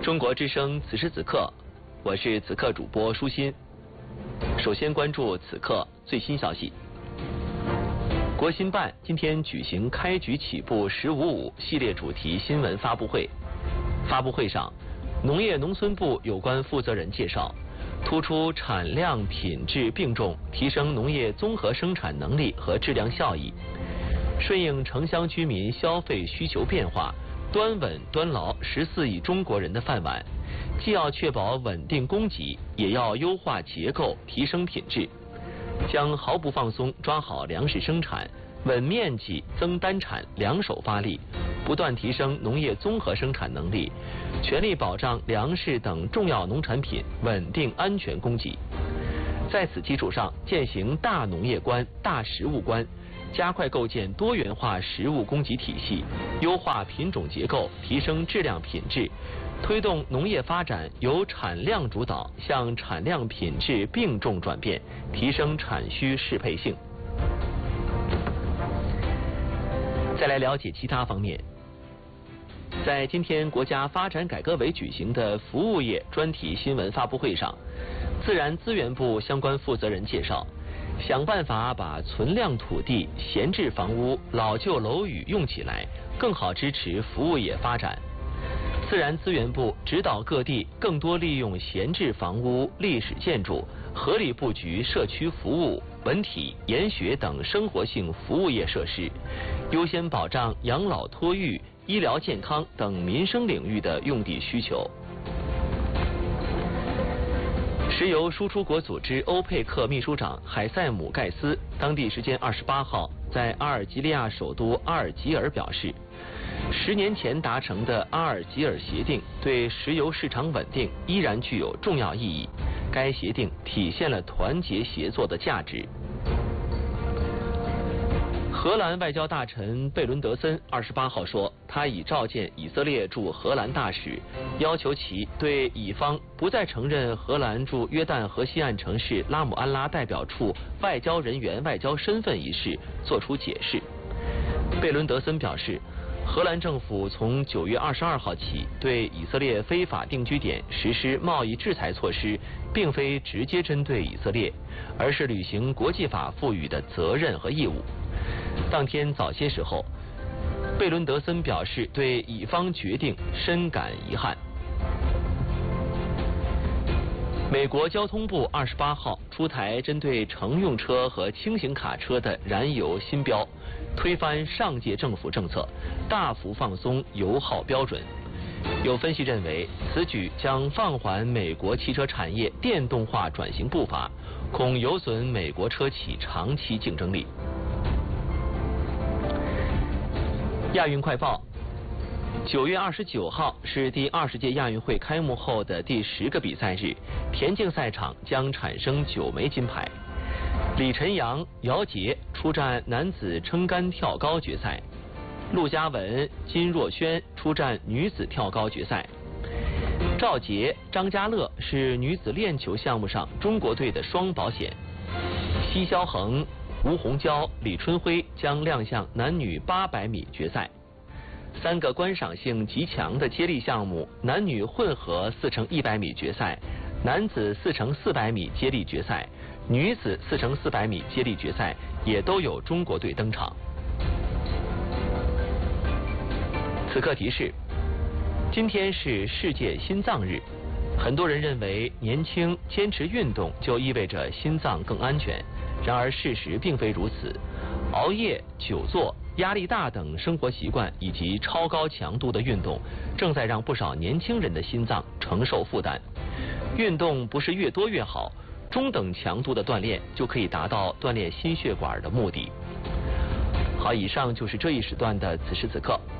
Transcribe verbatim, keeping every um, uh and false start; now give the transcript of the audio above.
中国之声此时此刻，我是此刻主播舒心。首先关注此刻最新消息。国新办今天举行开局起步“十五五”系列主题新闻发布会。发布会上，农业农村部有关负责人介绍，突出产量品质并重，提升农业综合生产能力和质量效益，顺应城乡居民消费需求变化，端稳端牢十四亿中国人的饭碗，既要确保稳定供给，也要优化结构，提升品质，将毫不放松抓好粮食生产、稳面积、增单产两手发力，不断提升农业综合生产能力，全力保障粮食等重要农产品稳定安全供给。在此基础上，践行大农业观、大食物观，加快构建多元化食物供给体系，优化品种结构，提升质量品质，推动农业发展由产量主导向产量品质并重转变，提升产需适配性。再来了解其他方面。在今天国家发展改革委举行的服务业专题新闻发布会上，自然资源部相关负责人介绍，想办法把存量土地、闲置房屋、老旧楼宇用起来，更好支持服务业发展。自然资源部指导各地更多利用闲置房屋、历史建筑，合理布局社区服务、文体、研学等生活性服务业设施，优先保障养老托育、医疗健康等民生领域的用地需求。石油输出国组织欧佩克秘书长海塞姆盖斯当地时间二十八号在阿尔及利亚首都阿尔及尔表示，十年前达成的阿尔及尔协定对石油市场稳定依然具有重要意义。该协定体现了团结协作的价值。荷兰外交大臣贝伦德森二十八号说，他已召见以色列驻荷兰大使，要求其对以方不再承认荷兰驻约旦河西岸城市拉姆安拉代表处外交人员外交身份一事作出解释。贝伦德森表示，荷兰政府从九月二十二号起对以色列非法定居点实施贸易制裁措施，并非直接针对以色列，而是履行国际法赋予的责任和义务。当天早些时候，贝伦德森表示对以方决定深感遗憾。美国交通部二十八号出台针对乘用车和轻型卡车的燃油新标，推翻上届政府政策，大幅放松油耗标准。有分析认为，此举将放缓美国汽车产业电动化转型步伐，恐有损美国车企长期竞争力。亚运快报。九月二十九号是第二十届亚运会开幕后的第十个比赛日，田径赛场将产生九枚金牌。李晨阳、姚杰出战男子撑杆跳高决赛，陆嘉文、金若轩出战女子跳高决赛。赵洁、张家乐是女子链球项目上中国队的双保险。奚肖恒、吴洪娇、李春辉将亮相男女八百米决赛。三个观赏性极强的接力项目，男女混合四乘一百米决赛、男子四乘四百米接力决赛、女子四乘四百米接力决赛也都有中国队登场。此刻提示：今天是世界心脏日。很多人认为年轻坚持运动就意味着心脏更安全，然而事实并非如此。熬夜、久坐、压力大等生活习惯以及超高强度的运动，正在让不少年轻人的心脏承受负担。运动不是越多越好，中等强度的锻炼就可以达到锻炼心血管的目的。好，以上就是这一时段的此时此刻。